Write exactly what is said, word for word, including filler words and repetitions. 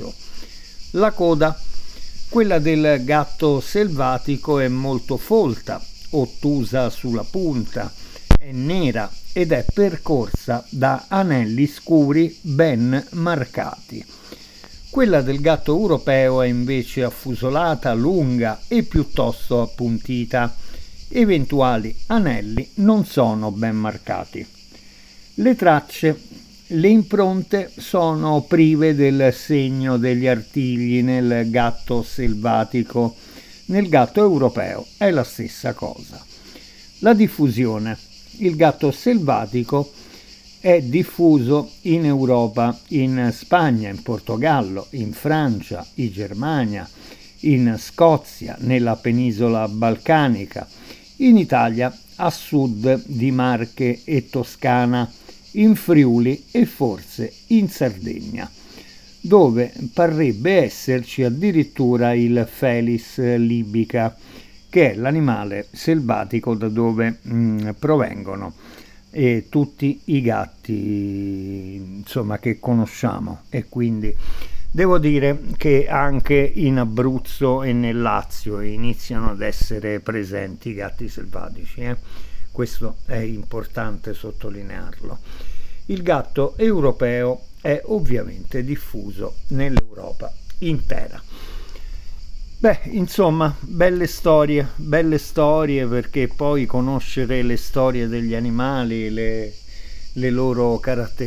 grigio. La coda, quella del gatto selvatico, è molto folta, ottusa sulla punta, è nera ed è percorsa da anelli scuri ben marcati. Quella del gatto europeo è invece affusolata, lunga e piuttosto appuntita. Eventuali anelli non sono ben marcati. Le tracce, le impronte sono prive del segno degli artigli nel gatto selvatico. Nel gatto europeo è la stessa cosa. La diffusione. Il gatto selvatico è diffuso in Europa, in Spagna, in Portogallo, in Francia, in Germania, in Scozia, nella penisola balcanica, in Italia a sud di Marche e Toscana, in Friuli e forse in Sardegna, dove parrebbe esserci addirittura il Felis libica, che è l'animale selvatico da dove mh, provengono e tutti i gatti, insomma, che conosciamo. E quindi devo dire che anche in Abruzzo e nel Lazio iniziano ad essere presenti i gatti selvatici, eh? Questo è importante sottolinearlo. Il gatto europeo è ovviamente diffuso nell'Europa intera. Beh, insomma, belle storie, belle storie, perché poi conoscere le storie degli animali, le, le loro caratteristiche,